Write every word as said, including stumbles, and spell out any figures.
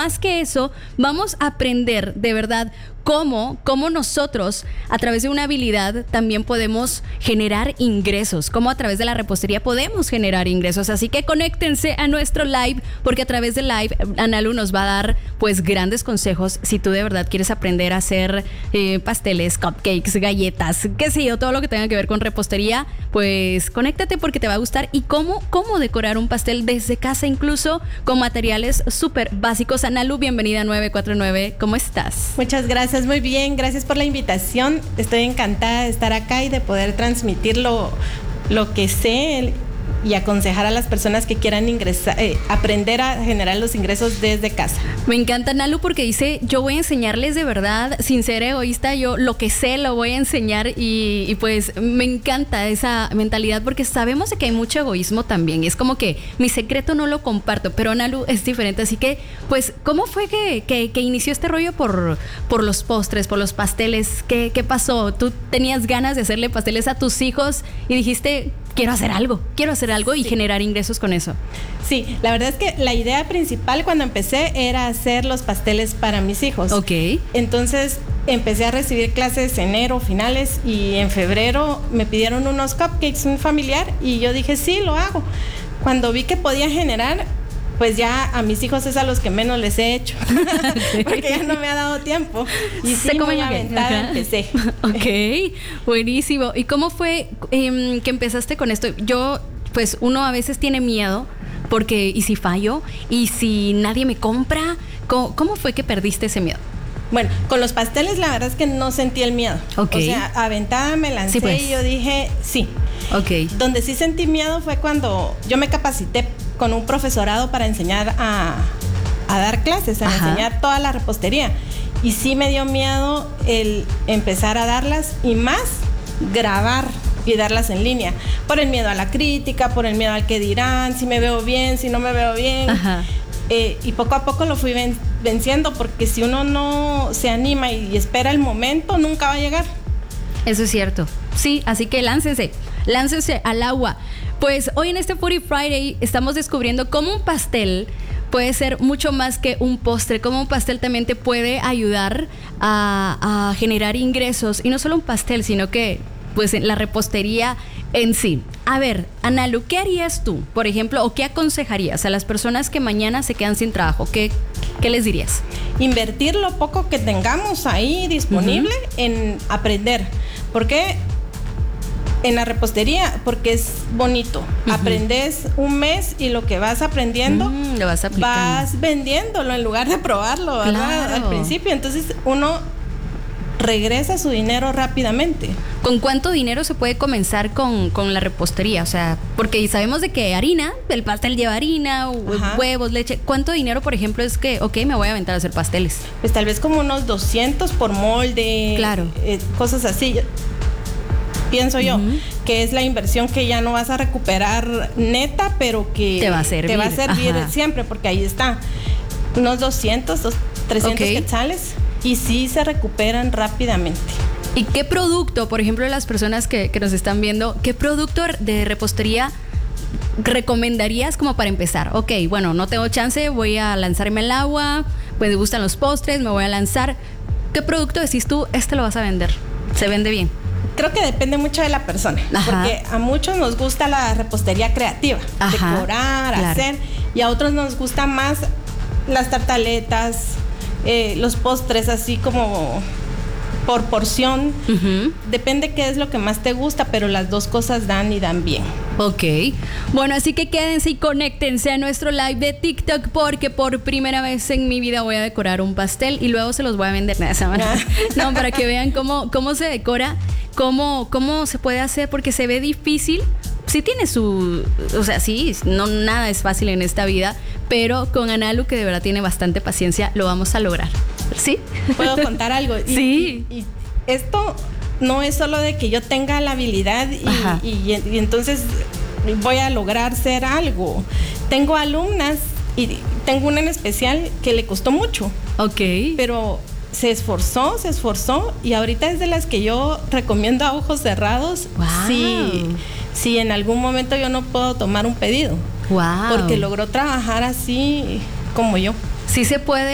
más que eso, vamos a aprender de verdad cómo, cómo nosotros a través de una habilidad también podemos generar ingresos, cómo a través de la repostería podemos generar ingresos. Así que conéctense a nuestro live, porque a través del live Analu nos va a dar pues grandes consejos si tú de verdad quieres aprender a hacer eh, pasteles, cupcakes, galletas, qué sé yo, todo lo que tenga que ver con repostería. Pues conéctate porque te va a gustar. Y cómo, cómo decorar un pastel desde casa, incluso con materiales súper básicos. Analu, bienvenida a nueve cuatro nueve, ¿cómo estás? Muchas gracias. Muy bien, gracias por la invitación. Estoy encantada de estar acá y de poder transmitir lo, lo que sé y aconsejar a las personas que quieran ingresar, eh, aprender a generar los ingresos desde casa. Me encanta Analu porque dice, yo voy a enseñarles de verdad, sin ser egoísta, yo lo que sé lo voy a enseñar y, y pues me encanta esa mentalidad porque sabemos que hay mucho egoísmo también y es como que mi secreto no lo comparto, pero Analu es diferente, así que pues ¿cómo fue que, que, que inició este rollo por, por los postres, por los pasteles? ¿Qué, qué pasó? ¿Tú tenías ganas de hacerle pasteles a tus hijos y dijiste, quiero hacer algo, quiero hacer algo y sí, generar ingresos con eso? Sí, la verdad es que la idea principal cuando empecé era hacer los pasteles para mis hijos. Ok. Entonces empecé a recibir clases en enero, finales, y en febrero me pidieron unos cupcakes, un familiar, y yo dije, sí, lo hago. Cuando vi que podía generar, pues ya a mis hijos es a los que menos les he hecho, okay, porque ya no me ha dado tiempo. Y sí, muy aventada empecé. Ok, buenísimo. ¿Y cómo fue eh, que empezaste con esto? Yo, pues uno a veces tiene miedo, porque ¿y si fallo? ¿Y si nadie me compra? ¿Cómo, cómo fue que perdiste ese miedo? Bueno, con los pasteles la verdad es que no sentí el miedo. Okay. O sea, aventada me lancé, sí, pues. Y yo dije, sí. Okay. Donde sí sentí miedo fue cuando yo me capacité con un profesorado para enseñar a, a dar clases, a Ajá. enseñar toda la repostería. Y sí me dio miedo el empezar a darlas y más grabar y darlas en línea. Por el miedo a la crítica, por el miedo al que dirán, si me veo bien, si no me veo bien. Ajá. Eh, y poco a poco lo fui ven, venciendo, porque si uno no se anima y espera el momento, nunca va a llegar. Eso es cierto. Sí, así que láncense, láncense al agua. Pues hoy en este Foodie Friday estamos descubriendo cómo un pastel puede ser mucho más que un postre, cómo un pastel también te puede ayudar a, a generar ingresos. Y no solo un pastel, sino que pues en la repostería en sí. A ver, Analu, ¿qué harías tú, por ejemplo, o qué aconsejarías a las personas que mañana se quedan sin trabajo? ¿Qué, qué les dirías? Invertir lo poco que tengamos ahí disponible uh-huh. en aprender. ¿Por qué? En la repostería, porque es bonito. Uh-huh. Aprendes un mes y lo que vas aprendiendo, mm, lo vas aplicando. Vas vendiéndolo en lugar de probarlo, ¿verdad? Claro. Al principio. Entonces uno regresa su dinero rápidamente. ¿Con cuánto dinero se puede comenzar con, con la repostería? O sea, porque sabemos de que harina, el pastel lleva harina, Ajá. huevos, leche. ¿Cuánto dinero, por ejemplo, es que, ok, me voy a aventar a hacer pasteles? Pues tal vez como unos doscientos por molde. Claro. Eh, cosas así. Pienso yo, uh-huh. que es la inversión que ya no vas a recuperar neta, pero que te va a servir, te va a servir Ajá. siempre, porque ahí está. Unos doscientos, trescientos okay. quetzales. Y sí se recuperan rápidamente. ¿Y qué producto, por ejemplo, las personas que, que nos están viendo, qué producto de repostería recomendarías como para empezar? Ok, bueno, no tengo chance, voy a lanzarme al agua, pues me gustan los postres, me voy a lanzar. ¿Qué producto decís tú, este lo vas a vender? ¿Se vende bien? Creo que depende mucho de la persona, Ajá. porque a muchos nos gusta la repostería creativa, Ajá, decorar, claro. hacer, y a otros nos gusta más las tartaletas, Eh, los postres así como por porción. Uh-huh. Depende qué es lo que más te gusta, pero las dos cosas dan y dan bien. Ok. Bueno, así que quédense y conéctense a nuestro live de TikTok, porque por primera vez en mi vida voy a decorar un pastel y luego se los voy a vender. No, para que vean cómo, cómo se decora, cómo, cómo se puede hacer, porque se ve difícil. Sí tiene su, o sea, sí, no nada es fácil en esta vida, pero con Analu, que de verdad tiene bastante paciencia, lo vamos a lograr. ¿Sí? ¿Puedo contar algo? Y, sí. Y, y esto no es solo de que yo tenga la habilidad y, y, y entonces voy a lograr ser algo. Tengo alumnas y tengo una en especial que le costó mucho. Ok. Pero se esforzó, se esforzó y ahorita es de las que yo recomiendo a ojos cerrados. Wow. Si, si en algún momento yo no puedo tomar un pedido. Wow. Porque logró trabajar así como yo. Sí se puede